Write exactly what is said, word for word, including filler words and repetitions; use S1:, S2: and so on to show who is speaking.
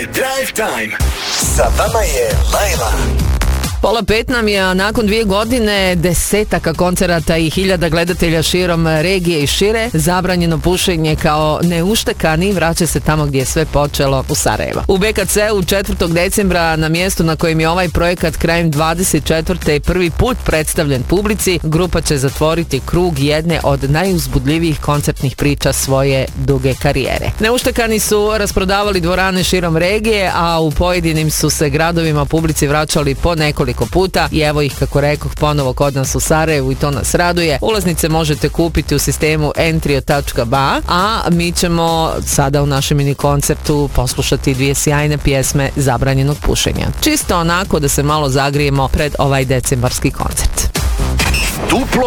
S1: je Drive Time. Sa vama je Lajla.
S2: Pola pet nam je, a nakon dvije godine desetaka koncerata i hiljada gledatelja širom regije i šire, zabranjeno pušenje kao neuštekani vraća se tamo gdje je sve počelo, u Sarajevo. U be ka ce-u četvrtog decembra, na mjestu na kojem je ovaj projekat krajem dvadeset četvrte prvi put predstavljen publici, grupa će zatvoriti krug jedne od najuzbudljivijih koncertnih priča svoje duge karijere. Neuštekani su rasprodavali dvorane širom regije, a u pojedinim su se gradovima publici vraćali po nekoliko puta i evo ih, kako rekoh, ponovo kod nas u Sarajevu i to nas raduje. Ulaznice možete kupiti u sistemu entrio tačka ba, a mi ćemo sada u našem mini koncertu poslušati dvije sjajne pjesme zabranjenog pušenja. Čisto onako da se malo zagrijemo pred ovaj decembarski koncert.
S1: Duplo